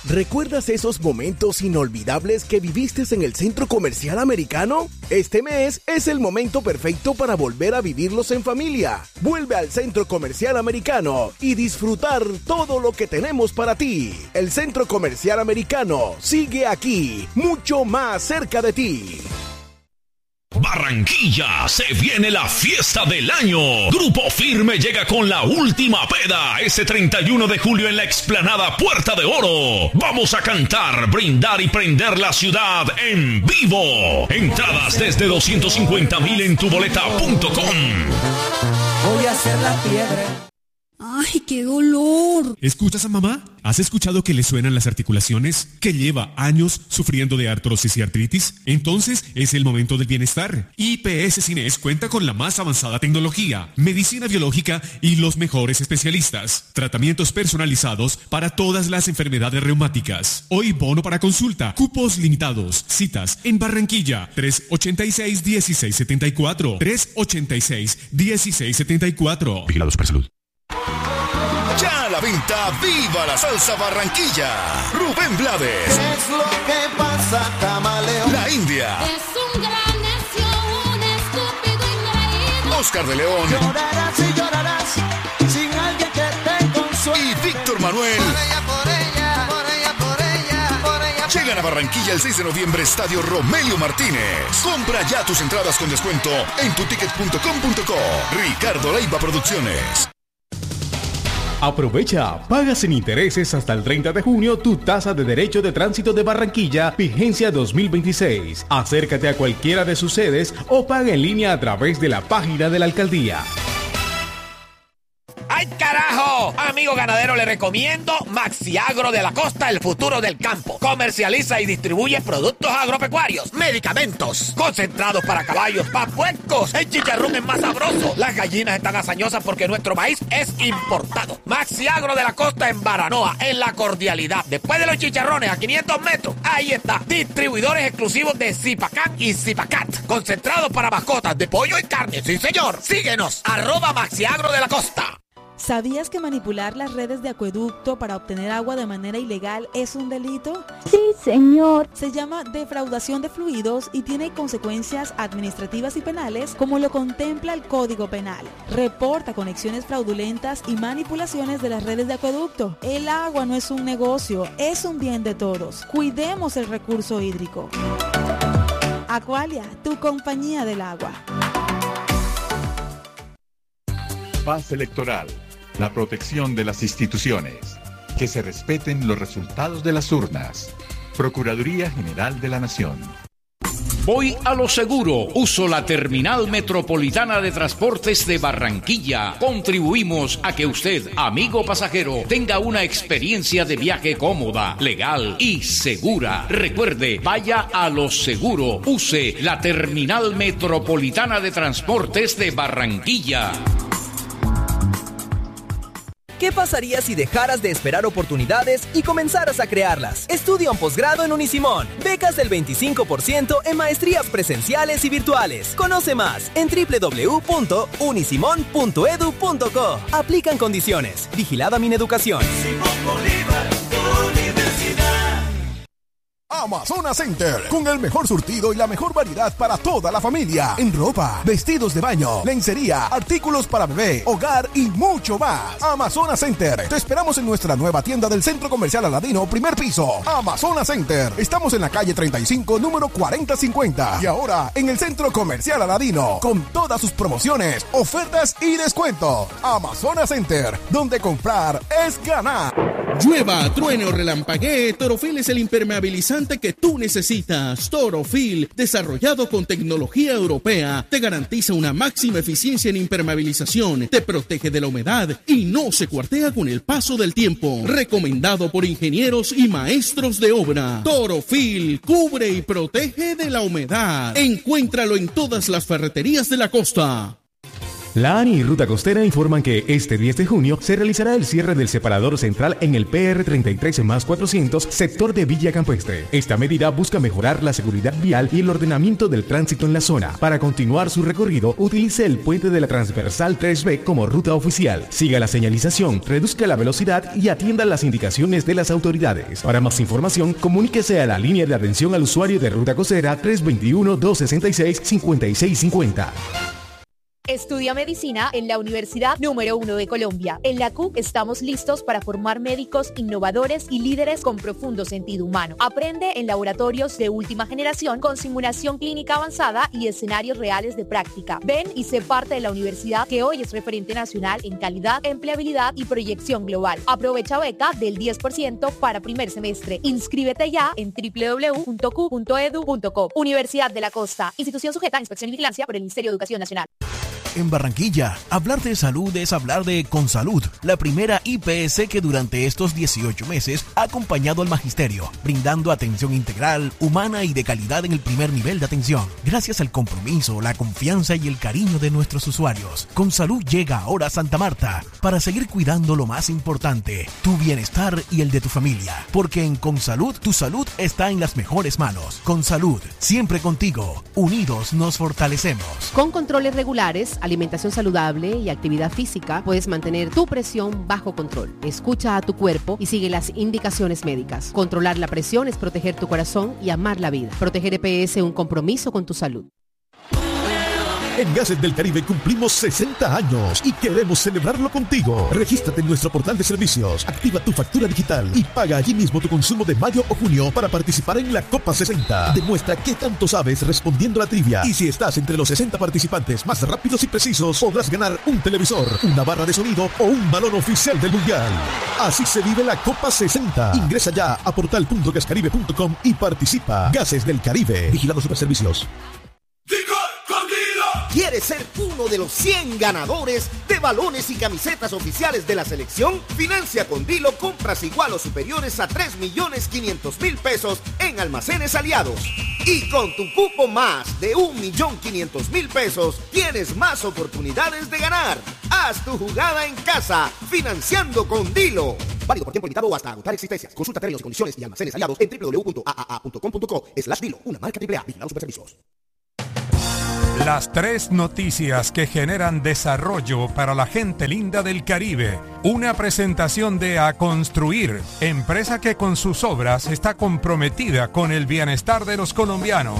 ¿Recuerdas esos momentos inolvidables que viviste en el Centro Comercial Americano? Este mes es el momento perfecto para volver a vivirlos en familia. Vuelve al Centro Comercial Americano y disfrutar todo lo que tenemos para ti. El Centro Comercial Americano sigue aquí, mucho más cerca de ti. Barranquilla, se viene la fiesta del año. Grupo Firme llega con la última peda ese 31 de julio en la explanada Puerta de Oro. Vamos a cantar, brindar y prender la ciudad en vivo. Entradas desde 250,000 en tuboleta.com. Voy a hacer la piedra. ¡Ay, qué dolor! ¿Escuchas a mamá? ¿Has escuchado que le suenan las articulaciones? ¿Que lleva años sufriendo de artrosis y artritis? Entonces es el momento del bienestar. IPS Cines cuenta con la más avanzada tecnología, medicina biológica y los mejores especialistas. Tratamientos personalizados para todas las enfermedades reumáticas. Hoy bono para consulta, cupos limitados, citas en Barranquilla, 386-1674, 386-1674. Vigilado Supersalud. Ya a la venta, ¡viva la salsa Barranquilla! Rubén Blades. Es lo que pasa, camaleón. La India. Es un gran necio, un estúpido ingreído. Oscar de León. Llorarás y llorarás sin alguien que te consuele. Y Víctor Manuel. Por ella, por ella, por ella, por ella, por ella. Llegan a Barranquilla el 6 de noviembre, Estadio Romelio Martínez. Compra ya tus entradas con descuento en tuticket.com.co. Ricardo Leiva Producciones. Aprovecha, paga sin intereses hasta el 30 de junio tu tasa de derecho de tránsito de Barranquilla, vigencia 2026. Acércate a cualquiera de sus sedes o paga en línea a través de la página de la alcaldía. ¡Ay, carajo! Amigo ganadero, le recomiendo Maxiagro de la Costa, el futuro del campo. Comercializa y distribuye productos agropecuarios, medicamentos, concentrados para caballos, para puercos. El chicharrón es más sabroso. Las gallinas están hazañosas porque nuestro maíz es importado. Maxiagro de la Costa en Baranoa, en La Cordialidad. Después de los chicharrones, a 500 metros, ahí está. Distribuidores exclusivos de Zipacán y Zipacat. Concentrados para mascotas de pollo y carne. ¡Sí, señor! Síguenos, @Maxiagro de la Costa. ¿Sabías que manipular las redes de acueducto para obtener agua de manera ilegal es un delito? Sí, señor. Se llama defraudación de fluidos y tiene consecuencias administrativas y penales como lo contempla el Código Penal. Reporta conexiones fraudulentas y manipulaciones de las redes de acueducto. El agua no es un negocio, es un bien de todos. Cuidemos el recurso hídrico. Aqualia, tu compañía del agua. Paz electoral. La protección de las instituciones. Que se respeten los resultados de las urnas. Procuraduría General de la Nación. Voy a lo seguro. Uso la Terminal Metropolitana de Transportes de Barranquilla. Contribuimos a que usted, amigo pasajero, tenga una experiencia de viaje cómoda, legal y segura. Recuerde, vaya a lo seguro. Use la Terminal Metropolitana de Transportes de Barranquilla. ¿Qué pasaría si dejaras de esperar oportunidades y comenzaras a crearlas? Estudia un posgrado en Unisimón. Becas del 25% en maestrías presenciales y virtuales. Conoce más en www.unisimon.edu.co. Aplican condiciones. Vigilada Mineducación. Amazonas Center, con el mejor surtido y la mejor variedad para toda la familia, en ropa, vestidos de baño, lencería, artículos para bebé, hogar y mucho más. Amazonas Center, te esperamos en nuestra nueva tienda del Centro Comercial Aladino, primer piso. Amazonas Center, estamos en la calle 35, número 4050, y ahora en el Centro Comercial Aladino, con todas sus promociones, ofertas y descuentos. Amazonas Center, donde comprar es ganar. Llueva, truene o relampaguee, Torofil es el impermeabilizante que tú necesitas. Torofil, desarrollado con tecnología europea, te garantiza una máxima eficiencia en impermeabilización, te protege de la humedad y no se cuartea con el paso del tiempo. Recomendado por ingenieros y maestros de obra. Torofil, cubre y protege de la humedad. Encuéntralo en todas las ferreterías de la costa. La ANI y Ruta Costera informan que este 10 de junio se realizará el cierre del separador central en el PR 33+400, sector de Villa Campestre. Esta medida busca mejorar la seguridad vial y el ordenamiento del tránsito en la zona. Para continuar su recorrido, utilice el puente de la Transversal 3B como ruta oficial. Siga la señalización, reduzca la velocidad y atienda las indicaciones de las autoridades. Para más información, comuníquese a la línea de atención al usuario de Ruta Costera 321-266-5650. Estudia medicina en la Universidad número 1 de Colombia. En la CUC estamos listos para formar médicos innovadores y líderes con profundo sentido humano. Aprende en laboratorios de última generación con simulación clínica avanzada y escenarios reales de práctica. Ven y sé parte de la universidad que hoy es referente nacional en calidad, empleabilidad y proyección global. Aprovecha beca del 10% para primer semestre. Inscríbete ya en www.cu.edu.co. Universidad de la Costa. Institución sujeta a inspección y vigilancia por el Ministerio de Educación Nacional. En Barranquilla, hablar de salud es hablar de Consalud, la primera IPS que durante estos 18 meses ha acompañado al magisterio, brindando atención integral, humana y de calidad en el primer nivel de atención. Gracias al compromiso, la confianza y el cariño de nuestros usuarios, Consalud llega ahora a Santa Marta para seguir cuidando lo más importante, tu bienestar y el de tu familia. Porque en Consalud, tu salud está en las mejores manos. Consalud, siempre contigo. Unidos nos fortalecemos. Con controles regulares, alimentación saludable y actividad física, puedes mantener tu presión bajo control. Escucha a tu cuerpo y sigue las indicaciones médicas. Controlar la presión es proteger tu corazón y amar la vida. Proteger EPS, un compromiso con tu salud. En Gases del Caribe cumplimos 60 años y queremos celebrarlo contigo. Regístrate en nuestro portal de servicios, activa tu factura digital y paga allí mismo tu consumo de mayo o junio para participar en la Copa 60. Demuestra qué tanto sabes respondiendo a la trivia. Y si estás entre los 60 participantes más rápidos y precisos, podrás ganar un televisor, una barra de sonido o un balón oficial del Mundial. Así se vive la Copa 60. Ingresa ya a portal.gascaribe.com y participa. Gases del Caribe. Vigilado Superservicios. ¿Quieres ser uno de los 100 ganadores de balones y camisetas oficiales de la selección? Financia con Dilo compras igual o superiores a 3.500.000 pesos en almacenes aliados. Y con tu cupo más de 1.500.000 pesos, tienes más oportunidades de ganar. Haz tu jugada en casa, financiando con Dilo. Válido por tiempo limitado o hasta agotar existencias. Consulta términos y condiciones y almacenes aliados en www.aaa.com.co/Dilo. Una marca AAA. Vigilado Superservicios. Las 3 noticias que generan desarrollo para la gente linda del Caribe. Una presentación de A Construir, empresa que con sus obras está comprometida con el bienestar de los colombianos.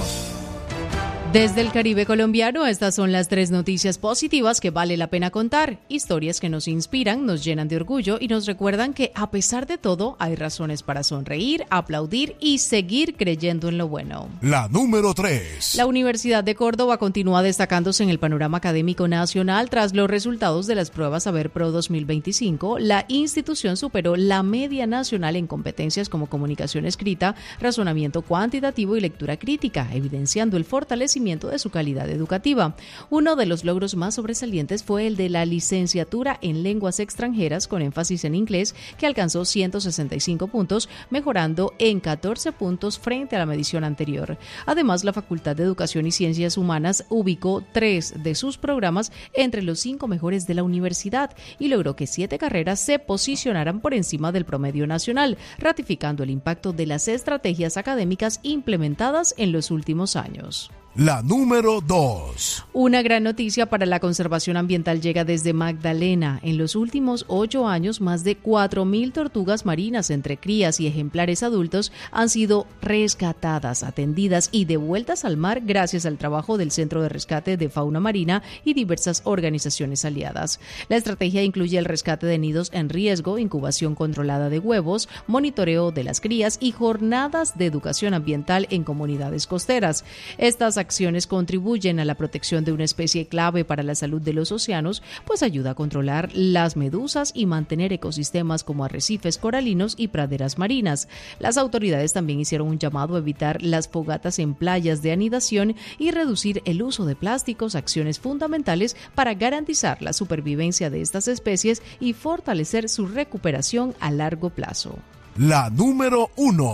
Desde el Caribe colombiano, estas son las 3 noticias positivas que vale la pena contar. Historias que nos inspiran, nos llenan de orgullo y nos recuerdan que, a pesar de todo, hay razones para sonreír, aplaudir y seguir creyendo en lo bueno. La número 3. La Universidad de Córdoba continúa destacándose en el panorama académico nacional. Tras los resultados de las pruebas Saber Pro 2025, la institución superó la media nacional en competencias como comunicación escrita, razonamiento cuantitativo y lectura crítica, evidenciando el fortalecimiento de su calidad educativa. Uno de los logros más sobresalientes fue el de la licenciatura en lenguas extranjeras con énfasis en inglés, que alcanzó 165 puntos, mejorando en 14 puntos frente a la medición anterior. Además, la Facultad de Educación y Ciencias Humanas ubicó 3 de sus programas entre los 5 mejores de la universidad y logró que 7 carreras se posicionaran por encima del promedio nacional, ratificando el impacto de las estrategias académicas implementadas en los últimos años. La número 2. Una gran noticia para la conservación ambiental llega desde Magdalena. En los últimos 8 años, más de 4.000 tortugas marinas entre crías y ejemplares adultos han sido rescatadas, atendidas y devueltas al mar gracias al trabajo del Centro de Rescate de Fauna Marina y diversas organizaciones aliadas. La estrategia incluye el rescate de nidos en riesgo, incubación controlada de huevos, monitoreo de las crías y jornadas de educación ambiental en comunidades costeras. Estas acciones contribuyen a la protección de una especie clave para la salud de los océanos, pues ayuda a controlar las medusas y mantener ecosistemas como arrecifes coralinos y praderas marinas. Las autoridades también hicieron un llamado a evitar las fogatas en playas de anidación y reducir el uso de plásticos, acciones fundamentales para garantizar la supervivencia de estas especies y fortalecer su recuperación a largo plazo. La número 1.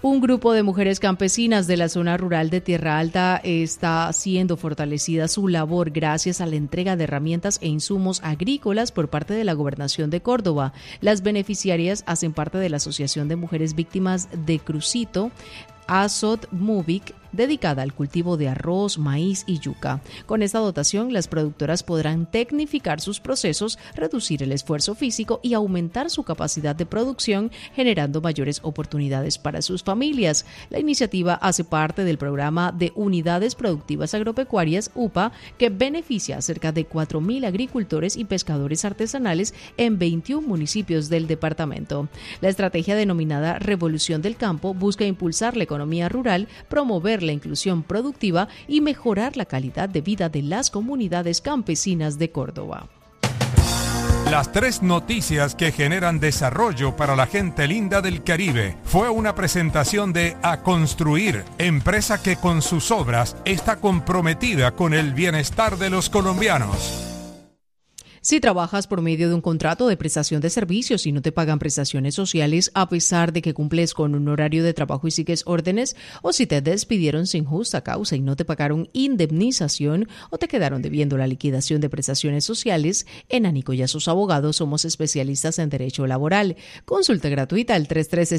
Un grupo de mujeres campesinas de la zona rural de Tierra Alta está siendo fortalecida su labor gracias a la entrega de herramientas e insumos agrícolas por parte de la Gobernación de Córdoba. Las beneficiarias hacen parte de la Asociación de Mujeres Víctimas de Crucito, Azot Mubik, dedicada al cultivo de arroz, maíz y yuca. Con esta dotación, las productoras podrán tecnificar sus procesos, reducir el esfuerzo físico y aumentar su capacidad de producción, generando mayores oportunidades para sus familias. La iniciativa hace parte del programa de Unidades Productivas Agropecuarias, UPA, que beneficia a cerca de 4.000 agricultores y pescadores artesanales en 21 municipios del departamento. La estrategia denominada Revolución del Campo busca impulsar la economía rural, promover la inclusión productiva y mejorar la calidad de vida de las comunidades campesinas de Córdoba. Las 3 noticias que generan desarrollo para la gente linda del Caribe fue una presentación de A Construir, empresa que con sus obras está comprometida con el bienestar de los colombianos. Si trabajas por medio de un contrato de prestación de servicios y no te pagan prestaciones sociales a pesar de que cumples con un horario de trabajo y sigues órdenes, o si te despidieron sin justa causa y no te pagaron indemnización o te quedaron debiendo la liquidación de prestaciones sociales, en Anico y a sus abogados somos especialistas en derecho laboral. Consulta gratuita al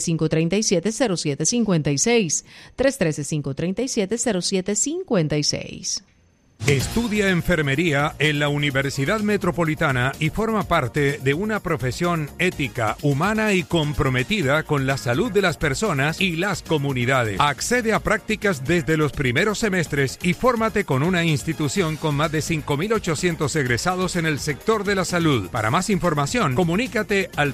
313-537-0756. 313-537-0756. Estudia enfermería en la Universidad Metropolitana y forma parte de una profesión ética, humana y comprometida con la salud de las personas y las comunidades. Accede a prácticas desde los primeros semestres y fórmate con una institución con más de 5.800 egresados en el sector de la salud. Para más información, comunícate al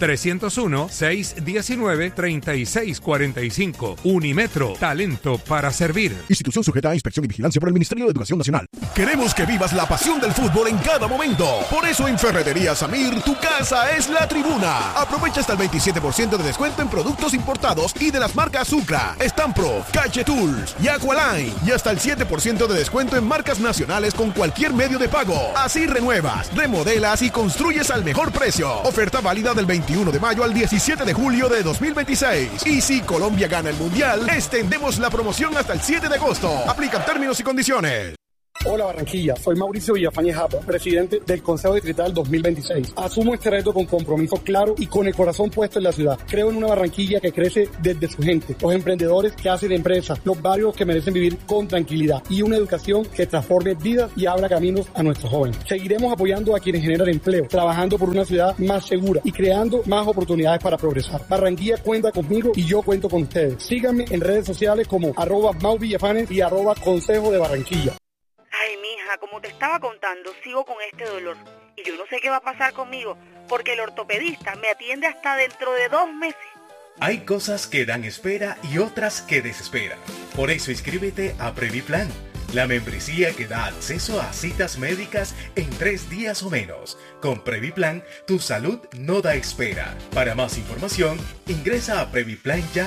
301-619-3645. Unimetro, talento para servir. Institución sujeta a inspección y vigilancia por el Ministerio de Educación Nacional. Queremos que vivas la pasión del fútbol en cada momento. Por eso en Ferretería Samir, tu casa es la tribuna. Aprovecha hasta el 27% de descuento en productos importados y de las marcas Sucra, Stampro, Cache Tools y Aqualine. Y hasta el 7% de descuento en marcas nacionales con cualquier medio de pago. Así renuevas, remodelas y construyes al mejor precio. Oferta válida del 21 de mayo al 17 de julio de 2026. Y si Colombia gana el Mundial, extendemos la promoción hasta el 7 de agosto. Aplican términos y condiciones. Hola Barranquilla, soy Mauricio Villafañe Japa, presidente del Consejo Distrital 2026. Asumo este reto con compromiso claro y con el corazón puesto en la ciudad. Creo en una Barranquilla que crece desde su gente, los emprendedores que hacen empresas, los barrios que merecen vivir con tranquilidad y una educación que transforme vidas y abra caminos a nuestros jóvenes. Seguiremos apoyando a quienes generan empleo, trabajando por una ciudad más segura y creando más oportunidades para progresar. Barranquilla cuenta conmigo y yo cuento con ustedes. Síganme en redes sociales como @MauVillafanes y @Consejo de Barranquilla. Ay, mija, como te estaba contando, sigo con este dolor y yo no sé qué va a pasar conmigo porque el ortopedista me atiende hasta dentro de 2 meses. Hay cosas que dan espera y otras que desesperan. Por eso inscríbete a Previplan, la membresía que da acceso a citas médicas en 3 días o menos. Con Previplan, tu salud no da espera. Para más información, ingresa a Previplan ya